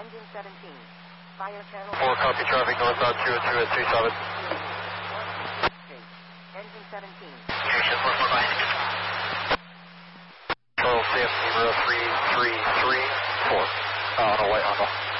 Engine 17. Fire channel. 4 copy traffic northbound 202 at 37. Engine 17. Station 445. Control CFC 033334. On a white Honda.